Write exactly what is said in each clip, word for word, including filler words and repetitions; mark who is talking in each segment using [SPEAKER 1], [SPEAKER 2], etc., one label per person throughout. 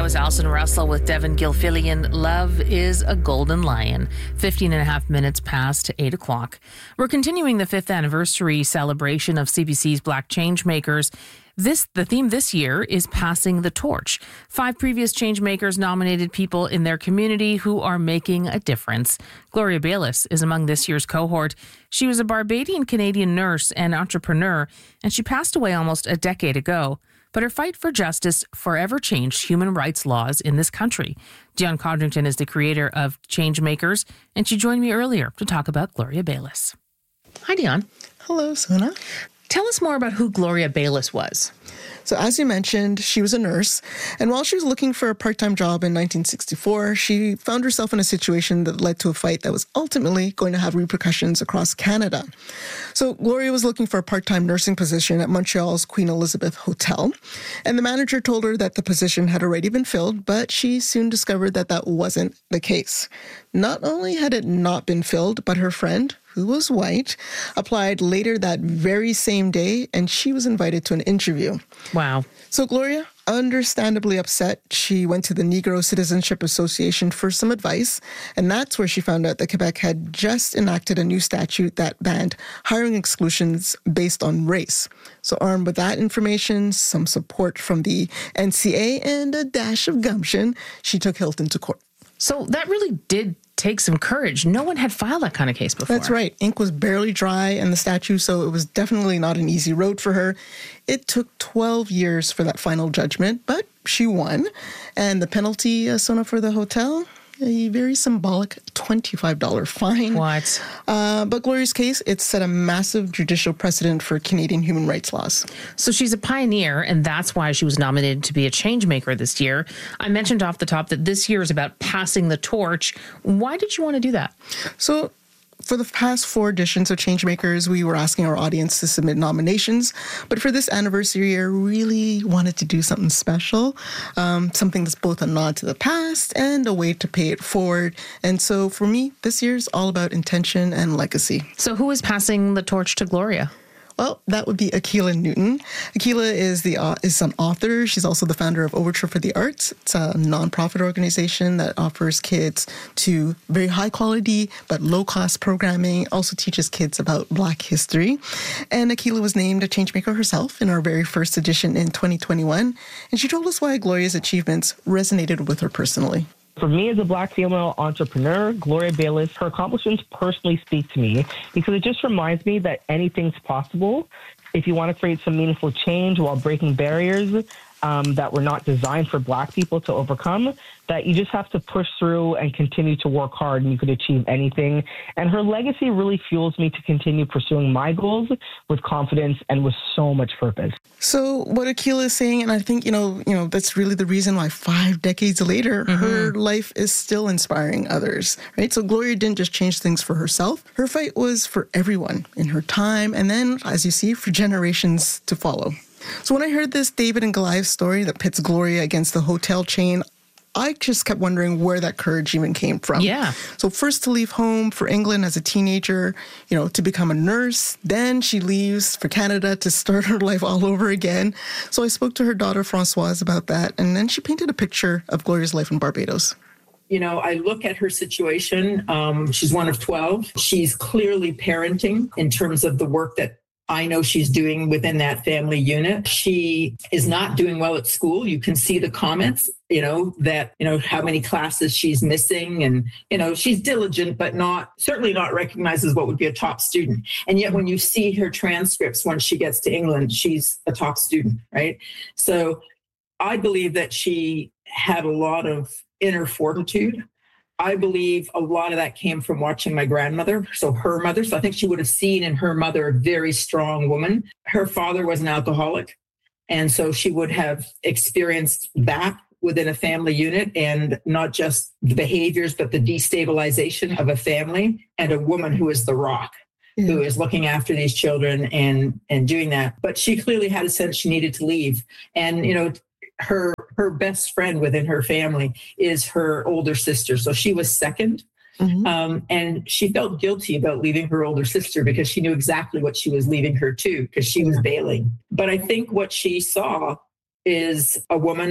[SPEAKER 1] was Alison Russell with Devin Gilfillian. Love is a Golden Lion. fifteen and a half minutes past eight o'clock. We're continuing the fifth anniversary celebration of C B C's Black Changemakers. This, the theme this year is passing the torch. Five previous Changemakers nominated people in their community who are making a difference. Gloria Bayliss is among this year's cohort. She was a Barbadian-Canadian nurse and entrepreneur, and she passed away almost a decade ago. But her fight for justice forever changed human rights laws in this country. Dion Codrington is the creator of Changemakers, and she joined me earlier to talk about Gloria Bayliss. Hi, Dion.
[SPEAKER 2] Hello, Sona.
[SPEAKER 1] Tell us more about who Gloria Bayliss was.
[SPEAKER 2] So as you mentioned, she was a nurse, and while she was looking for a part-time job in nineteen sixty-four, she found herself in a situation that led to a fight that was ultimately going to have repercussions across Canada. So Gloria was looking for a part-time nursing position at Montreal's Queen Elizabeth Hotel, and the manager told her that the position had already been filled, but she soon discovered that that wasn't the case. Not only had it not been filled, but her friend, who was white, applied later that very same day, and she was invited to an interview.
[SPEAKER 1] Wow.
[SPEAKER 2] So Gloria, understandably upset, she went to the Negro Citizenship Association for some advice, and that's where she found out that Quebec had just enacted a new statute that banned hiring exclusions based on race. So armed with that information, some support from the N C A, and a dash of gumption, she took Hilton to court.
[SPEAKER 1] So that really did take some courage. No one had filed that kind of case before.
[SPEAKER 2] That's right. Ink was barely dry in the statute, so it was definitely not an easy road for her. It took twelve years for that final judgment, but she won. And the penalty, uh, Sona, for the hotel, a very symbolic twenty-five dollars fine.
[SPEAKER 1] What?
[SPEAKER 2] Uh, but Gloria's case, it set a massive judicial precedent for Canadian human rights laws.
[SPEAKER 1] So she's a pioneer, and that's why she was nominated to be a changemaker this year. I mentioned off the top that this year is about passing the torch. Why did you want to do that?
[SPEAKER 2] So for the past four editions of Changemakers, we were asking our audience to submit nominations. But for this anniversary year, really wanted to do something special, um, something that's both a nod to the past and a way to pay it forward. And so for me, this year's all about intention and legacy.
[SPEAKER 1] So who is passing the torch to Gloria?
[SPEAKER 2] Well, that would be Akilah Newton. Akilah is the uh, is an author. She's also the founder of Overture for the Arts. It's a nonprofit organization that offers kids to very high quality but low cost programming. Also teaches kids about Black history. And Akilah was named a changemaker herself in our very first edition in twenty twenty-one. And she told us why Gloria's achievements resonated with her personally.
[SPEAKER 3] For me as a Black female entrepreneur, Gloria Bayliss, her accomplishments personally speak to me because it just reminds me that anything's possible if you want to create some meaningful change while breaking barriers um, that were not designed for Black people to overcome, that you just have to push through and continue to work hard and you could achieve anything. And her legacy really fuels me to continue pursuing my goals with confidence and with so much purpose.
[SPEAKER 2] So what Akilah is saying, and I think, you know, you know, that's really the reason why five decades later, mm-hmm. her life is still inspiring others, right? So Gloria didn't just change things for herself. Her fight was for everyone in her time. And then, as you see, for generations to follow. So when I heard this David and Goliath story that pits Gloria against the hotel chain, I just kept wondering where that courage even came from.
[SPEAKER 1] Yeah.
[SPEAKER 2] So first to leave home for England as a teenager, you know, to become a nurse. Then she leaves for Canada to start her life all over again. So I spoke to her daughter, Françoise, about that. And then she painted a picture of Gloria's life in Barbados.
[SPEAKER 4] You know, I look at her situation. Um, she's one of twelve. She's clearly parenting in terms of the work that I know she's doing within that family unit. She is not doing well at school. You can see the comments, you know, that, you know, how many classes she's missing. And, you know, she's diligent, but not, certainly not recognized as what would be a top student. And yet when you see her transcripts, once she gets to England, she's a top student, right? So I believe that she had a lot of inner fortitude. I believe a lot of that came from watching my grandmother, so her mother. So I think she would have seen in her mother a very strong woman. Her father was an alcoholic, and so she would have experienced that within a family unit, and not just the behaviors, but the destabilization of a family, and a woman who is the rock, yeah. who is looking after these children and, and doing that. But she clearly had a sense she needed to leave. And, you know, her her best friend within her family is her older sister. So she was second. Mm-hmm. Um, and she felt guilty about leaving her older sister because she knew exactly what she was leaving her to, because she was bailing. But I think what she saw is a woman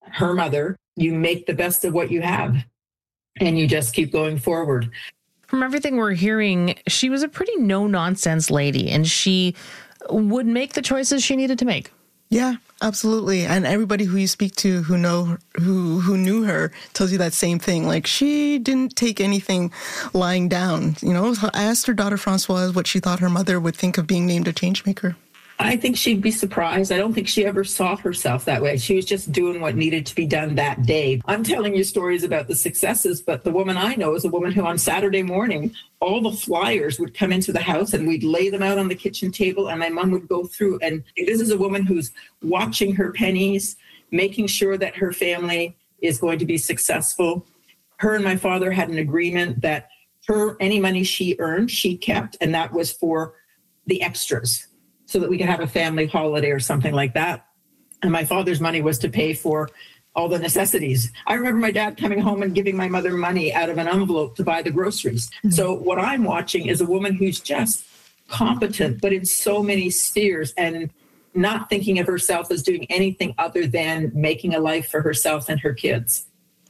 [SPEAKER 4] her mother, you make the best of what you have and you just keep going forward.
[SPEAKER 1] From everything we're hearing, she was a pretty no-nonsense lady, and she would make the choices she needed to make.
[SPEAKER 2] Yeah, absolutely. And everybody who you speak to who know who who knew her tells you that same thing. Like, she didn't take anything lying down. You know, I asked her daughter Françoise what she thought her mother would think of being named a changemaker.
[SPEAKER 4] I think she'd be surprised. I don't think she ever saw herself that way. She was just doing what needed to be done that day. I'm telling you stories about the successes, but the woman I know is a woman who on Saturday morning, all the flyers would come into the house and we'd lay them out on the kitchen table and my mom would go through. And this is a woman who's watching her pennies, making sure that her family is going to be successful. Her and my father had an agreement that her any money she earned, she kept, and that was for the extras, so that we could have a family holiday or something like that. And my father's money was to pay for all the necessities. I remember my dad coming home and giving my mother money out of an envelope to buy the groceries. Mm-hmm. So what I'm watching is a woman who's just competent, but in so many spheres and not thinking of herself as doing anything other than making a life for herself and her kids.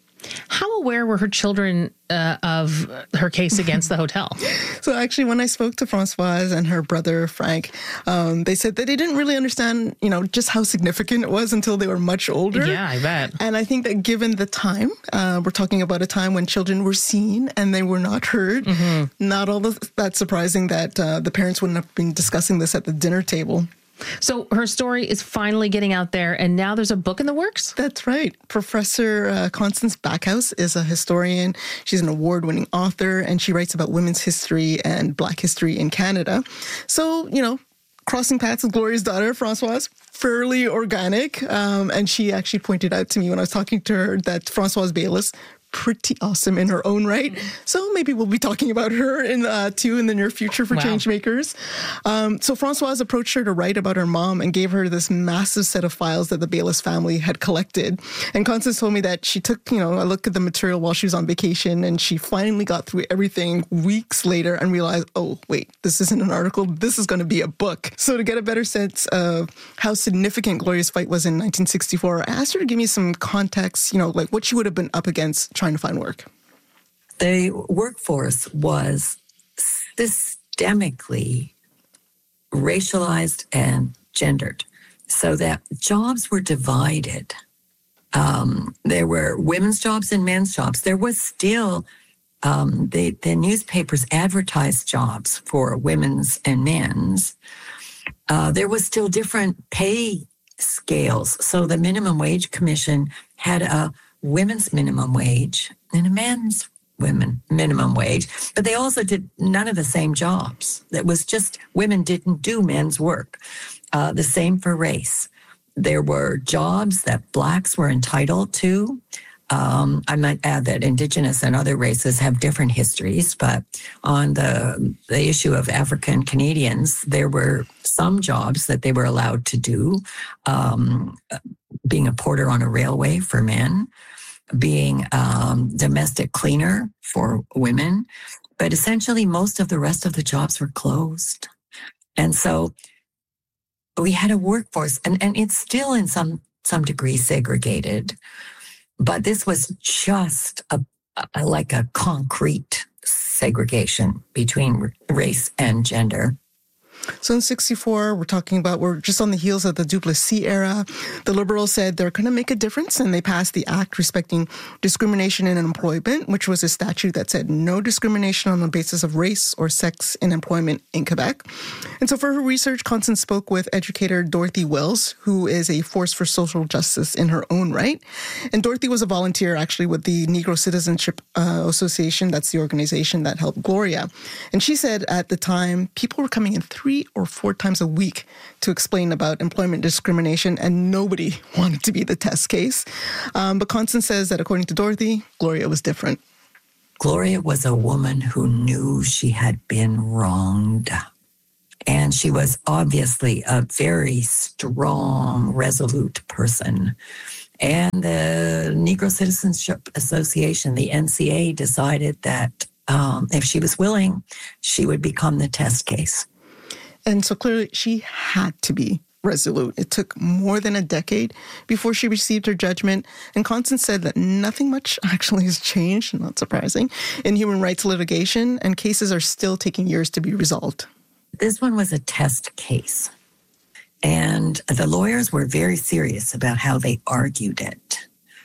[SPEAKER 1] How aware were her children uh, of her case against the hotel?
[SPEAKER 2] So actually, when I spoke to Françoise and her brother, Frank, um, they said that they didn't really understand, you know, just how significant it was until they were much older.
[SPEAKER 1] Yeah, I bet.
[SPEAKER 2] And I think that given the time, uh, we're talking about a time when children were seen and they were not heard. Mm-hmm. Not all of that surprising that uh, the parents wouldn't have been discussing this at the dinner table.
[SPEAKER 1] So her story is finally getting out there, and now there's a book in the works?
[SPEAKER 2] That's right. Professor uh, Constance Backhouse is a historian. She's an award-winning author, and she writes about women's history and Black history in Canada. So, you know, crossing paths with Gloria's daughter, Françoise, fairly organic. Um, and she actually pointed out to me when I was talking to her that Françoise Baylis, pretty awesome in her own right. So maybe we'll be talking about her in uh, too in the near future for
[SPEAKER 1] wow.
[SPEAKER 2] Changemakers. Um, so Françoise approached her to write about her mom and gave her this massive set of files that the Baylis family had collected. And Constance told me that she took, you know, a look at the material while she was on vacation, and she finally got through everything weeks later and realized, oh, wait, this isn't an article. This is going to be a book. So to get a better sense of how significant Gloria's fight was in nineteen sixty-four, I asked her to give me some context, you know, like what she would have been up against trying to find work.
[SPEAKER 5] The workforce was systemically racialized and gendered, so that jobs were divided. Um, there were women's jobs and men's jobs. There was still, um, the, the newspapers advertised jobs for women's and men's. Uh, there was still different pay scales. So the Minimum Wage Commission had a women's minimum wage and a men's women minimum wage, but they also did none of the same jobs. It was just women didn't do men's work. Uh, the same for race. There were jobs that Blacks were entitled to. Um, I might add that Indigenous and other races have different histories, but on the the issue of African Canadians, there were some jobs that they were allowed to do, um, being a porter on a railway for men, being um, domestic cleaner for women, but essentially most of the rest of the jobs were closed. And so we had a workforce, and, and it's still in some, some degree segregated, but this was just a, a like a concrete segregation between race and gender.
[SPEAKER 2] So in sixty-four, we're talking about, we're just on the heels of the Duplessis era. The Liberals said they're going to make a difference, and they passed the Act Respecting Discrimination in Employment, which was a statute that said no discrimination on the basis of race or sex in employment in Quebec. And so for her research, Constance spoke with educator Dorothy Wells, who is a force for social justice in her own right. And Dorothy was a volunteer, actually, with the Negro Citizenship uh, Association. That's the organization that helped Gloria. And she said at the time, people were coming in three or four times a week to explain about employment discrimination, and nobody wanted to be the test case. Um, but Constance says that according to Dorothy, Gloria was different.
[SPEAKER 5] Gloria was a woman who knew she had been wronged. And she was obviously a very strong, resolute person. And the Negro Citizenship Association, the N C A, decided that um, if she was willing, she would become the test case.
[SPEAKER 2] And so clearly she had to be resolute. It took more than a decade before she received her judgment, and Constance said that nothing much actually has changed, not surprising, in human rights litigation, and cases are still taking years to be resolved.
[SPEAKER 5] This one was a test case, and the lawyers were very serious about how they argued it.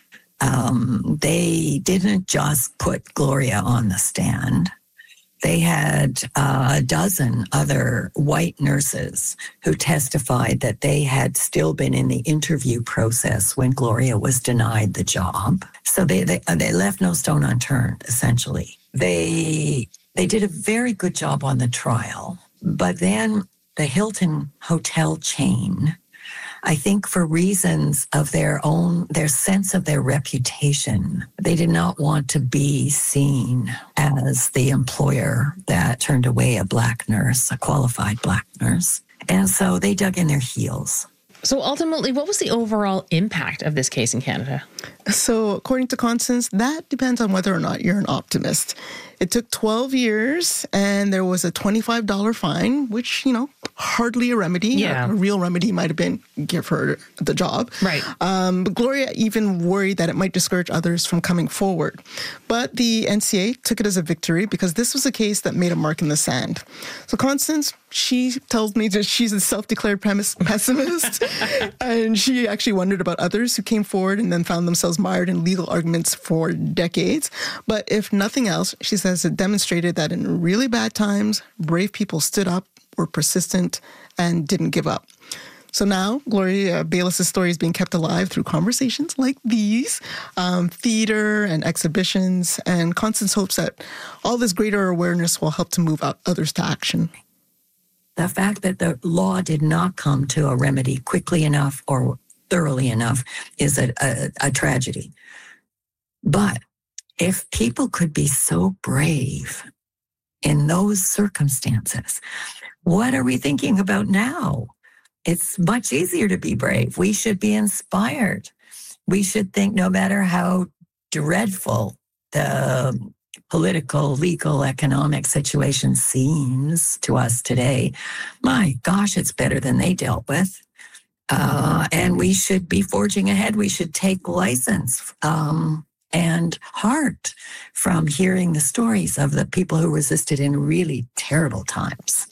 [SPEAKER 5] Um, they didn't just put Gloria on the stand. They had uh, a dozen other white nurses who testified that they had still been in the interview process when Gloria was denied the job. So they they, they left no stone unturned, essentially. They they did a very good job on the trial, but then the Hilton hotel chain, I think for reasons of their own, their sense of their reputation, they did not want to be seen as the employer that turned away a black nurse, a qualified black nurse. And so they dug in their heels.
[SPEAKER 1] So ultimately, what was the overall impact of this case in Canada?
[SPEAKER 2] So according to Constance, that depends on whether or not you're an optimist. It took twelve years, and there was a twenty-five dollars fine, which, you know, hardly a remedy.
[SPEAKER 1] Yeah.
[SPEAKER 2] A, a real remedy might have been give her the job.
[SPEAKER 1] Right.
[SPEAKER 2] Um, but Gloria even worried that it might discourage others from coming forward. But the N C A took it as a victory because this was a case that made a mark in the sand. So Constance, she tells me that she's a self-declared premise pessimist, and she actually wondered about others who came forward and then found themselves mired in legal arguments for decades. But if nothing else, she says it demonstrated that in really bad times, brave people stood up, were persistent, and didn't give up. So now, Gloria Bayless's story is being kept alive through conversations like these, um, theater and exhibitions, and Constance hopes that all this greater awareness will help to move out others to action.
[SPEAKER 5] The fact that the law did not come to a remedy quickly enough or thoroughly enough is a, a, a tragedy. But if people could be so brave in those circumstances, what are we thinking about now? It's much easier to be brave. We should be inspired. We should think no matter how dreadful the political, legal, economic situation seems to us today, my gosh, it's better than they dealt with. Uh, and we should be forging ahead. We should take license um, and heart from hearing the stories of the people who resisted in really terrible times.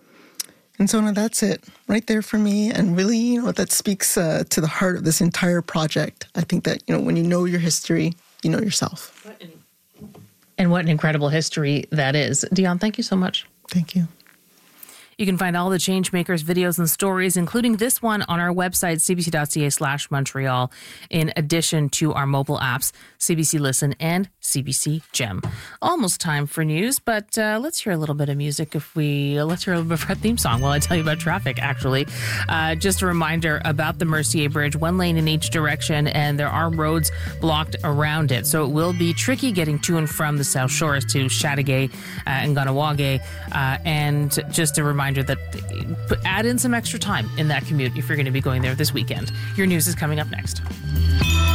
[SPEAKER 2] And so, no, that's it right there for me. And really, you know, that speaks uh, to the heart of this entire project. I think that, you know, when you know your history, you know yourself.
[SPEAKER 1] And what an incredible history that is. Dion, thank you so much.
[SPEAKER 2] Thank you.
[SPEAKER 1] You can find all the Changemakers videos and stories, including this one, on our website, cbc.ca slash Montreal, in addition to our mobile apps, C B C Listen and C B C Gem. Almost time for news, but uh, let's hear a little bit of music. If we uh, let's hear a little bit of our theme song while I tell you about traffic, actually. Uh, just a reminder about the Mercier Bridge, one lane in each direction, and there are roads blocked around it. So it will be tricky getting to and from the South Shores to Chateauguay uh, and Ganawage. Uh, and just a reminder that add in some extra time in that commute if you're going to be going there this weekend. Your news is coming up next.